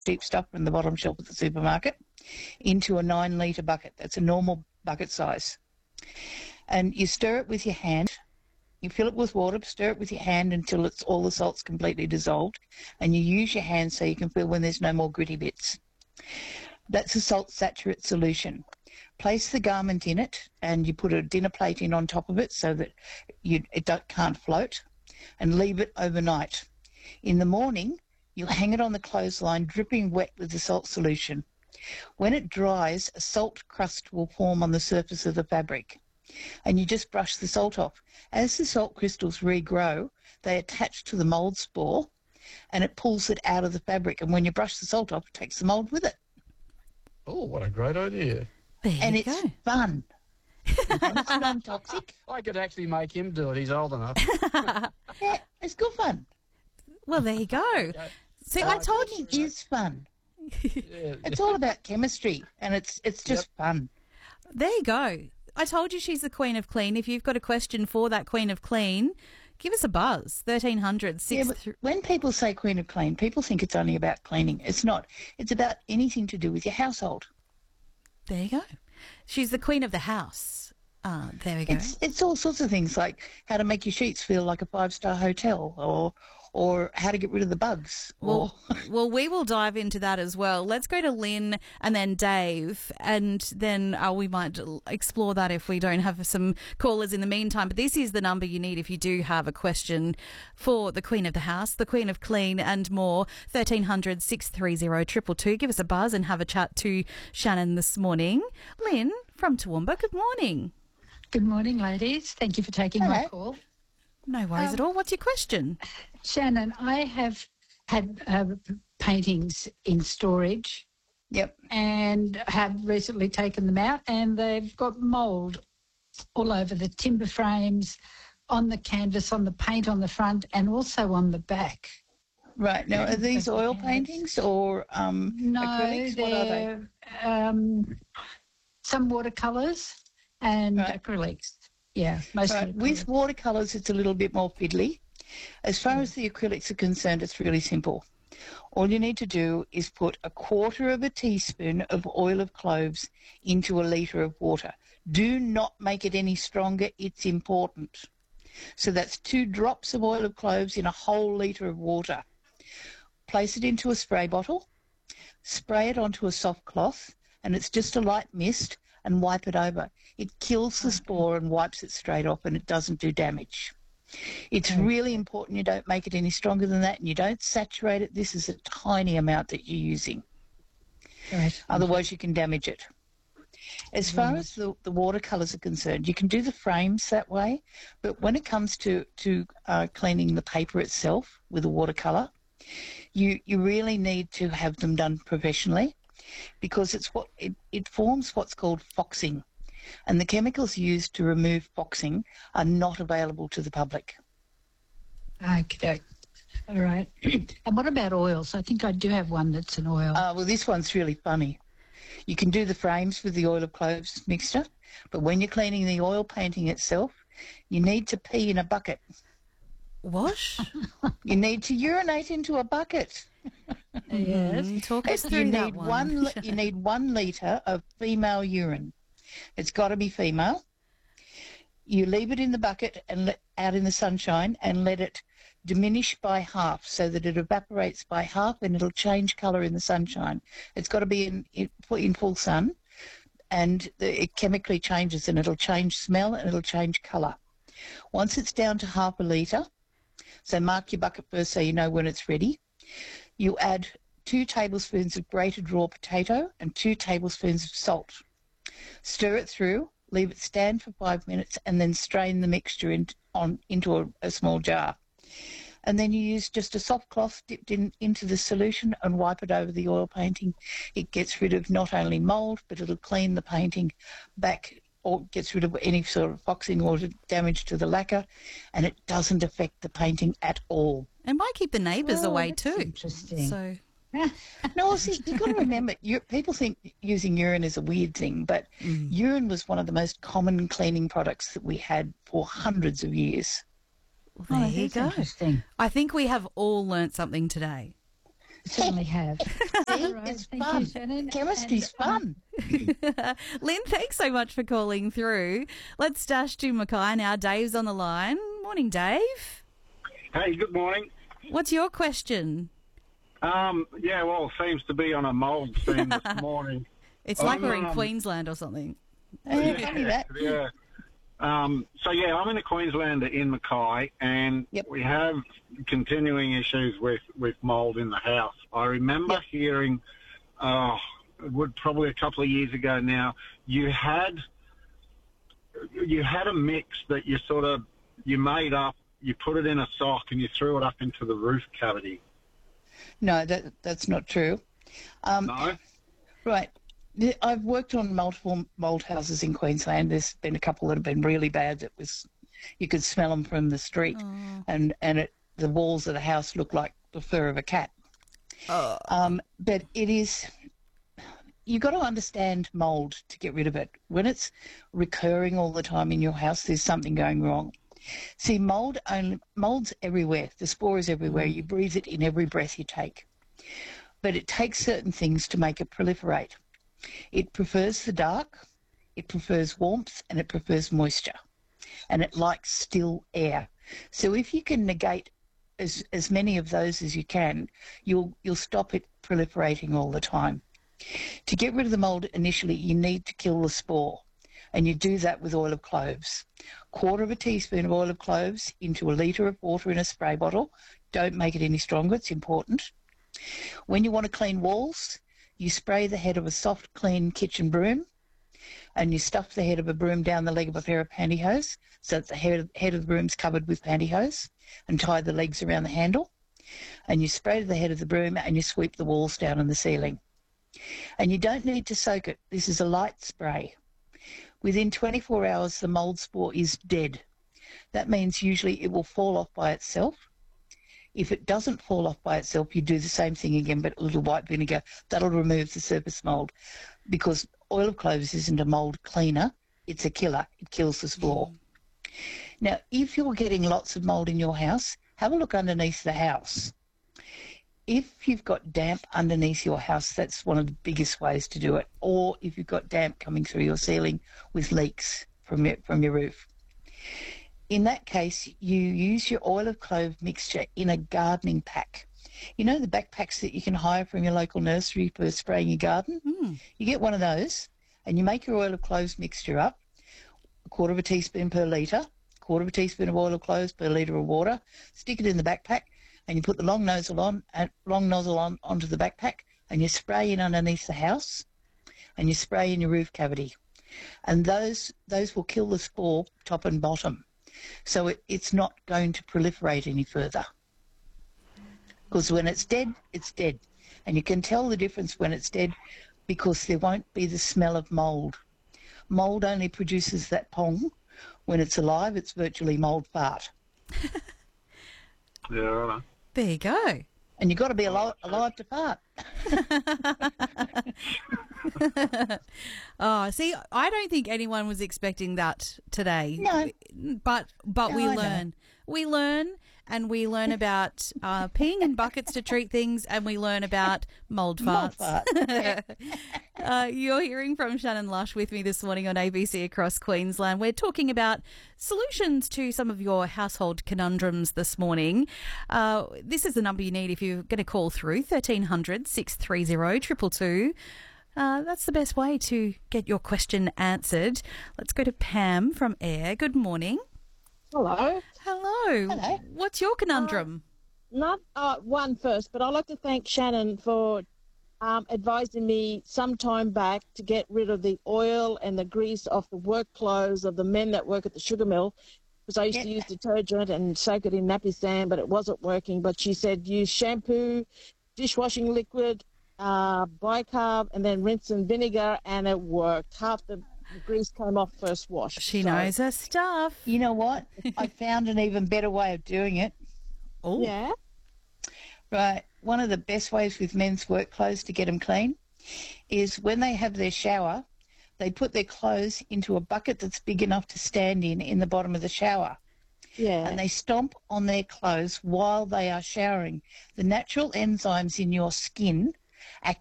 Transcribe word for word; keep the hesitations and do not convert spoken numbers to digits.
cheap stuff from the bottom shelf at the supermarket, into a nine litre bucket. That's a normal bucket size. And you stir it with your hand. You fill it with water, stir it with your hand until it's all the salt's completely dissolved, and you use your hand so you can feel when there's no more gritty bits. That's a salt saturate solution. Place the garment in it, and you put a dinner plate in on top of it so that you, it don't, can't float, and leave it overnight. In the morning, you'll hang it on the clothesline, dripping wet with the salt solution. When it dries, a salt crust will form on the surface of the fabric, and you just brush the salt off. As the salt crystals regrow, they attach to the mould spore, and it pulls it out of the fabric, and when you brush the salt off, it takes the mould with it. Oh, what a great idea. There and you it's go. fun. And it's non-toxic. I could actually make him do it. He's old enough. Yeah, it's good fun. Well, there you go. See, I told you. It is fun. Yeah. It's all about chemistry, and it's it's just Yep. fun. There you go. I told you she's the Queen of Clean. If you've got a question for that Queen of Clean, give us a buzz. thirteen hundred Yeah, six. but when people say Queen of Clean, people think it's only about cleaning. It's not. It's about anything to do with your household. There you go. She's the Queen of the house. Ah, there we go. It's it's all sorts of things, like how to make your sheets feel like a five-star hotel, or or how to get rid of the bugs. Well, Or well, we will dive into that as well. Let's go to Lynn and then Dave, and then uh, we might explore that if we don't have some callers in the meantime. But this is the number you need if you do have a question for the Queen of the House, the Queen of Clean and more. thirteen hundred six three zero two two two. Give us a buzz and have a chat to Shannon this morning. Lynn from Toowoomba, good morning. Good morning, ladies. Thank you for taking my Hello. call. No worries Um, at all. What's your question? Shannon, I have had uh, paintings in storage yep. and have recently taken them out, and they've got mould all over the timber frames, on the canvas, on the paint on the front, and also on the back. Right. Now, are these Like oil hands. paintings or um, No, acrylics? What are they? they're um, some watercolours and Right. acrylics. Yeah, mostly Right. With acrylics. watercolours, it's a little bit more fiddly. As far as the acrylics are concerned, it's really simple. All you need to do is put a quarter of a teaspoon of oil of cloves into a litre of water. Do not make it any stronger. It's important. So that's two drops of oil of cloves in a whole litre of water. Place it into a spray bottle, spray it onto a soft cloth, and it's just a light mist, and wipe it over. It kills the spore and wipes it straight off, and it doesn't do damage. It's really important you don't make it any stronger than that, and you don't saturate it. This is a tiny amount that you're using. Right. Otherwise, you can damage it. As far as the, the watercolours are concerned, you can do the frames that way, but when it comes to, to uh, cleaning the paper itself with a watercolour, you, you really need to have them done professionally, because it's what it, it forms what's called foxing, and the chemicals used to remove foxing are not available to the public. Okay. All right. And what about oils? I think I do have one that's an oil. Uh, well, this one's really funny. You can do the frames with the oil of cloves mixture, but when you're cleaning the oil painting itself, you need to pee in a bucket. What? You need to urinate into a bucket. Yes. Mm, talk us You through need that one. one. li- you need one litre of female urine. It's got to be female. You leave it in the bucket and let out in the sunshine and let it diminish by half, so that it evaporates by half and it'll change colour in the sunshine. It's got to be in in, in full sun, and the, it chemically changes, and it'll change smell and it'll change colour. Once it's down to half a litre, so mark your bucket first so you know when it's ready. You add two tablespoons of grated raw potato and two tablespoons of salt. Stir it through, leave it stand for five minutes, and then strain the mixture in, on, into a, a small jar. And then you use just a soft cloth dipped in into the solution and wipe it over the oil painting. It gets rid of not only mould, but it'll clean the painting back, or gets rid of any sort of foxing or damage to the lacquer, and it doesn't affect the painting at all. It might keep the neighbours Oh, away that's too. interesting. So No, see, you've got to remember, you, people think using urine is a weird thing, but Mm. urine was one of the most common cleaning products that we had for hundreds of years. there Oh, you that's go. interesting. I think we have all learnt something today. certainly have. See, All right, it's thank fun. you, Shannon. Chemistry's And, um, fun. Lynn, thanks so much for calling through. Let's dash to Mackay now. Dave's on the line. Morning, Dave. Hey, good morning. What's your question? Um, yeah, well, it seems to be on a mould theme this morning. It's like Um, we're in um, Queensland or something. Uh, funny that. Yeah. Um, so, yeah, I'm in a Queenslander in Mackay, and Yep. we have continuing issues with, with mould in the house. I remember Yep. hearing, oh, it would probably a couple of years ago now, you had you had a mix that you sort of, you made up, you put it in a sock, and you threw it up into the roof cavity. No, that that's not true. Um, No? Right. The- I've worked on multiple mould houses in Queensland. There's been a couple that have been really bad. That was, you could smell them from the street, and and it, the walls of the house look like the fur of a cat. Um, but it is, you've got to understand mould to get rid of it. When it's recurring all the time in your house, there's something going wrong. See, mould only mould's everywhere. The spore is everywhere. You breathe it in every breath you take. But it takes certain things to make it proliferate. It prefers the dark, it prefers warmth, and it prefers moisture. And it likes still air. So if you can negate as as many of those as you can, you'll you'll stop it proliferating all the time. To get rid of the mould initially, you need to kill the spore. And you do that with oil of cloves. Quarter of a teaspoon of oil of cloves into a litre of water in a spray bottle. Don't make it any stronger, it's important. When you want to clean walls, you spray the head of a soft, clean kitchen broom, and you stuff the head of a broom down the leg of a pair of pantyhose so that the head, head of the broom's covered with pantyhose, and tie the legs around the handle. And you spray the head of the broom and you sweep the walls down and the ceiling. And you don't need to soak it. This is a light spray. Within twenty-four hours, the mould spore is dead. That means usually it will fall off by itself. If it doesn't fall off by itself, you do the same thing again, but a little white vinegar. That'll remove the surface mould, because oil of cloves isn't a mould cleaner. It's a killer. It kills the spore. Now, if you're getting lots of mould in your house, have a look underneath the house. If you've got damp underneath your house, that's one of the biggest ways to do it. Or if you've got damp coming through your ceiling with leaks from your, from your roof. In that case, you use your oil of clove mixture in a gardening pack. You know the backpacks that you can hire from your local nursery for spraying your garden? Mm. You get one of those and you make your oil of cloves mixture up, a quarter of a teaspoon per litre, quarter of a teaspoon of oil of cloves per litre of water, stick it in the backpack, and you put the long nozzle on, uh, long nozzle on onto the backpack, and you spray in underneath the house, and you spray in your roof cavity. And those those will kill the spore top and bottom. So it, it's not going to proliferate any further. Because when it's dead, it's dead. And you can tell the difference when it's dead because there won't be the smell of mould. Mould only produces that pong. When it's alive, it's virtually mould fart. Yeah, right. There you go. And you've got to be alive, alive to fart. Oh, see, I don't think anyone was expecting that today. No. But but No, we I know. learn. We learn and we learn about uh, peeing in buckets to treat things, and we learn about mould Mould farts. fart. Uh, you're hearing from Shannon Lush with me this morning on A B C Across Queensland. We're talking about solutions to some of your household conundrums this morning. Uh, this is the number you need if you're going to call through, thirteen hundred, six three zero, two two two. Uh, that's the best way to get your question answered. Let's go to Pam from Ayr. Good morning. Hello. Hello. Hello. What's your conundrum? Not uh, one first, but I'd like to thank Shannon for um, advising me some time back to get rid of the oil and the grease off the work clothes of the men that work at the sugar mill. Because I used to Yeah. use detergent and soak it in nappy sand, but it wasn't working. But she said use shampoo, dishwashing liquid, uh, bicarb, and then rinse and vinegar, and it worked. Half the grease came off first wash. She So, knows her stuff. You know what? I found an even better way of doing it. Oh, Yeah. Right. One of the best ways with men's work clothes to get them clean is when they have their shower, they put their clothes into a bucket that's big enough to stand in in the bottom of the shower. Yeah. and they stomp on their clothes while they are showering. The natural enzymes in your skin